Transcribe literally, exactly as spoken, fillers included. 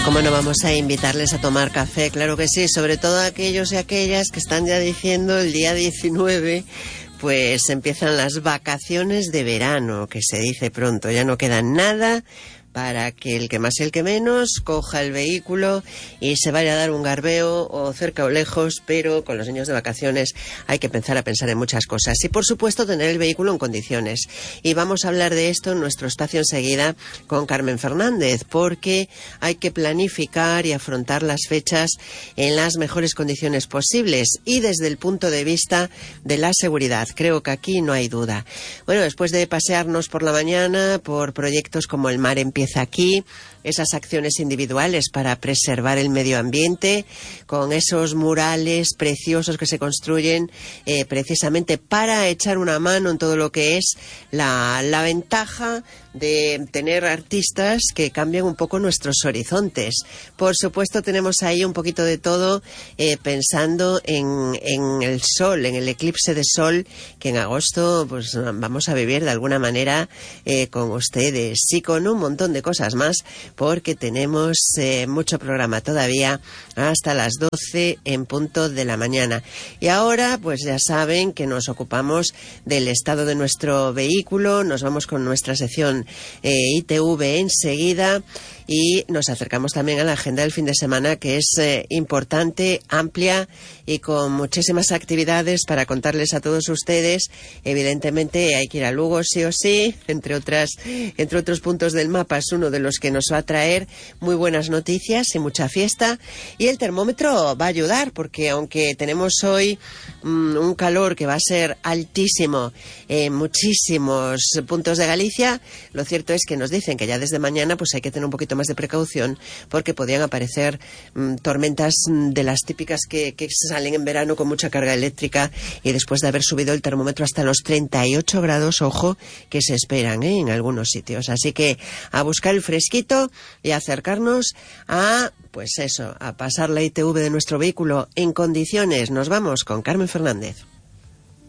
¿Cómo no vamos a invitarles a tomar café? Claro que sí, sobre todo aquellos y aquellas que están ya diciendo el día diecinueve, pues empiezan las vacaciones de verano, que se dice pronto, ya no queda nada para que el que más y el que menos coja el vehículo y se vaya a dar un garbeo o cerca o lejos, pero con los niños de vacaciones hay que empezar a pensar en muchas cosas. Y por supuesto tener el vehículo en condiciones. Y vamos a hablar de esto en nuestro espacio enseguida con Carmen Fernández, porque hay que planificar y afrontar las fechas en las mejores condiciones posibles y desde el punto de vista de la seguridad. Creo que aquí no hay duda. Bueno, después de pasearnos por la mañana por proyectos como el Mar Empieza Aquí, esas acciones individuales para preservar el medio ambiente, con esos murales preciosos que se construyen eh, precisamente para echar una mano en todo lo que es la, la ventaja de tener artistas que cambian un poco nuestros horizontes. Por supuesto tenemos ahí un poquito de todo, eh, pensando en, en el sol, en el eclipse de sol, que en agosto pues vamos a vivir de alguna manera eh, con ustedes y con un montón de cosas más, porque tenemos eh, mucho programa todavía hasta las doce en punto de la mañana. Y ahora pues ya saben que nos ocupamos del estado de nuestro vehículo, nos vamos con nuestra sección Eh, I T V enseguida y nos acercamos también a la agenda del fin de semana, que es eh, importante, amplia y con muchísimas actividades para contarles a todos ustedes. Evidentemente hay que ir a Lugo sí o sí, entre otras, entre otros puntos del mapa es uno de los que nos va a traer muy buenas noticias y mucha fiesta, y el termómetro va a ayudar, porque aunque tenemos hoy mmm, un calor que va a ser altísimo en muchísimos puntos de Galicia, lo cierto es que nos dicen que ya desde mañana pues hay que tener un poquito más de precaución, porque podían aparecer mmm, tormentas de las típicas que, que salen en verano con mucha carga eléctrica, y después de haber subido el termómetro hasta los treinta y ocho grados, ojo, que se esperan ¿eh? en algunos sitios. Así que a buscar el fresquito y a acercarnos a, pues eso, a pasar la I T V de nuestro vehículo en condiciones. Nos vamos con Carmen Fernández.